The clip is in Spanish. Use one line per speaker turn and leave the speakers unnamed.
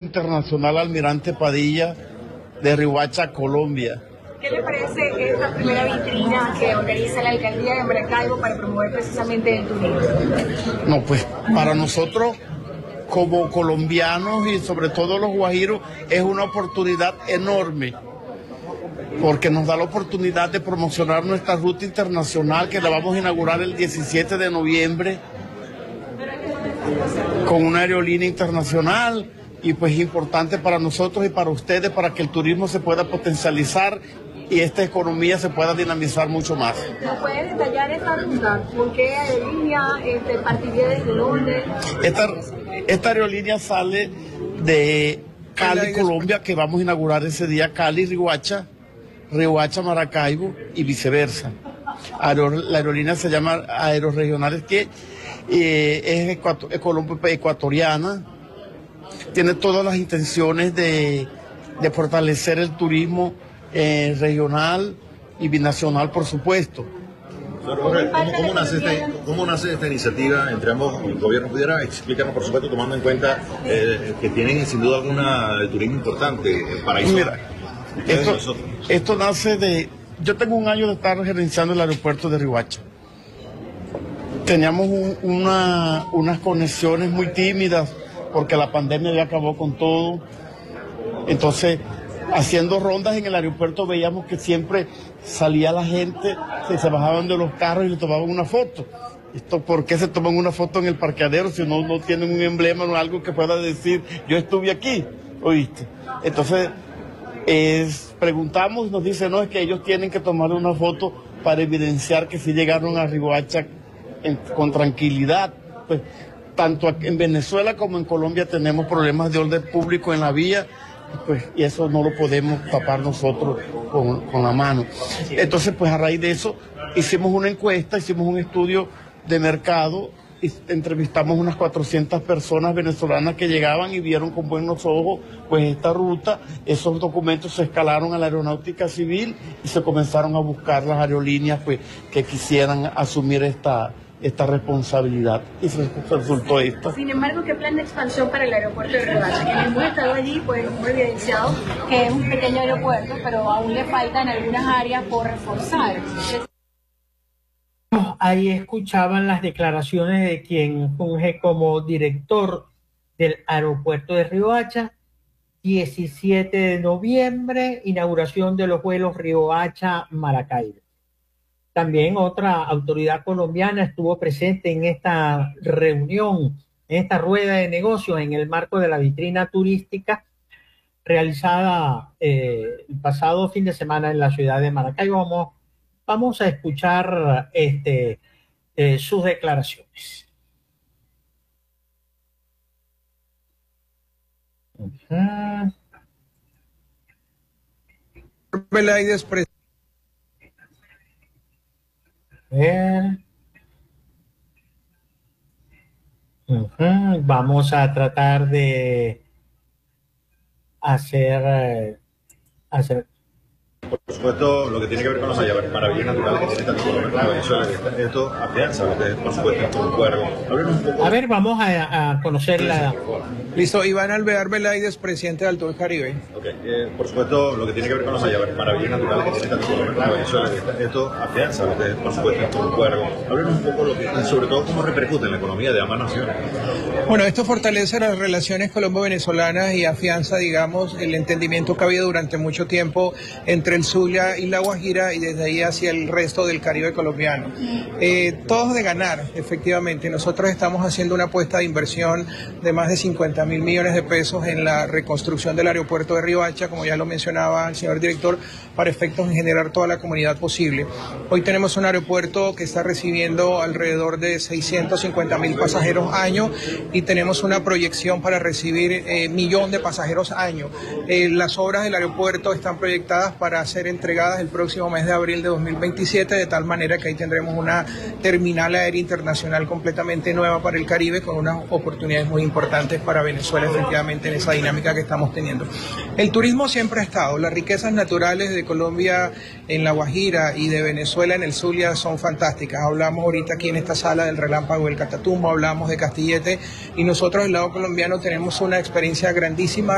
Internacional Almirante Padilla de Riohacha, Colombia.
¿Qué le parece esta primera vitrina que organiza la Alcaldía de Maracaibo para promover precisamente el turismo?
No, pues para nosotros como colombianos y sobre todo los guajiros es una oportunidad enorme, porque nos da la oportunidad de promocionar nuestra ruta internacional que la vamos a inaugurar el 17 de noviembre con una aerolínea internacional, y pues importante para nosotros y para ustedes para que el turismo se pueda potencializar y esta economía se pueda dinamizar mucho más.
¿Nos puede detallar esta ruta? ¿Por qué aerolínea? ¿Partiría desde dónde?
Esta aerolínea sale de Cali, Colombia, que vamos a inaugurar ese día, Cali, Riohacha, Maracaibo y viceversa. La aerolínea se llama Aeroregionales, que es ecuatoriana, tiene todas las intenciones de fortalecer el turismo regional y binacional, por supuesto.
¿Cómo nace esta iniciativa entre ambos gobiernos? ¿Pudiera explicarnos, por supuesto, tomando en cuenta que tienen sin duda alguna turismo importante para eso?
Mira, esto nace de... Yo tengo un año de estar gerenciando el aeropuerto de Riohacha. Teníamos unas conexiones muy tímidas porque la pandemia ya acabó con todo. Entonces, haciendo rondas en el aeropuerto veíamos que siempre salía la gente, se bajaban de los carros y le tomaban una foto. ¿Por qué se toman una foto en el parqueadero si no tienen un emblema o algo que pueda decir yo estuve aquí? ¿Oíste? Entonces preguntamos y nos dicen no, es que ellos tienen que tomar una foto para evidenciar que sí llegaron a Riohacha con tranquilidad. Pues tanto en Venezuela como en Colombia tenemos problemas de orden público en la vía, pues, y eso no lo podemos tapar nosotros con la mano. Entonces, pues a raíz de eso hicimos una encuesta, hicimos un estudio de mercado, y entrevistamos unas 400 personas venezolanas que llegaban y vieron con buenos ojos pues esta ruta. Esos documentos se escalaron a la Aeronáutica Civil y se comenzaron a buscar las aerolíneas pues que quisieran asumir esta responsabilidad, y resultó esto.
Sin embargo, ¿qué plan de expansión para el aeropuerto de Riohacha? Quienes hemos estado allí, pues hemos evidenciado que es un pequeño aeropuerto, pero aún le faltan algunas áreas por reforzar.
Ahí escuchaban las declaraciones de quien funge como director del aeropuerto de Riohacha. 17 de noviembre, inauguración de los vuelos Riohacha-Maracaibo. También otra autoridad colombiana estuvo presente en esta reunión, en esta rueda de negocios en el marco de la vitrina turística realizada el pasado fin de semana en la ciudad de Maracaibo. Vamos a escuchar sus declaraciones.
Veláydez,
Vamos a tratar de hacer
Por supuesto, lo que tiene que ver con las maravillas naturales que tiene tanto Colombia como Venezuela, esto afianza lo que es, por supuesto, un acuerdo.
A ver, vamos a conocer la...
Listo, Iván Alvear Veláydez, presidente de Alto del Caribe.
Por supuesto, lo que tiene que ver con las maravillas naturales que tiene tanto Colombia como Venezuela, esto afianza lo que es, por supuesto, un acuerdo. Háblenos un poco sobre todo cómo repercute en la economía de ambas naciones.
Bueno, esto fortalece las relaciones colombo-venezolanas y afianza, digamos, el entendimiento que ha habido durante mucho tiempo entre el Zulia y la Guajira y desde ahí hacia el resto del Caribe colombiano. Todos de ganar, efectivamente. Nosotros estamos haciendo una apuesta de inversión de más de 50.000 millones de pesos en la reconstrucción del aeropuerto de Riohacha, como ya lo mencionaba el señor director, para efectos en generar toda la comunidad posible. Hoy tenemos un aeropuerto que está recibiendo alrededor de 650.000 pasajeros año y tenemos una proyección para recibir 1.000.000 de pasajeros año. Las obras del aeropuerto están proyectadas para ser entregadas el próximo mes de abril de 2027, de tal manera que ahí tendremos una terminal aérea internacional completamente nueva para el Caribe, con unas oportunidades muy importantes para Venezuela, efectivamente, en esa dinámica que estamos teniendo. El turismo siempre ha estado, las riquezas naturales de Colombia en La Guajira y de Venezuela en el Zulia son fantásticas. Hablamos ahorita aquí en esta sala del Relámpago del Catatumbo, hablamos de Castillete, y nosotros del lado colombiano tenemos una experiencia grandísima